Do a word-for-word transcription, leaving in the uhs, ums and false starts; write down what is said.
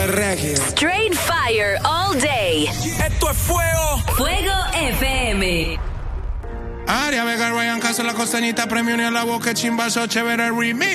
de reggae. Straight fire all day. Esto es fuego. Fuego F M. Aria Vega, Ryan Castro, La Costeñita, Premio Ni a la Boca, Chimbazo, Chévere Remix.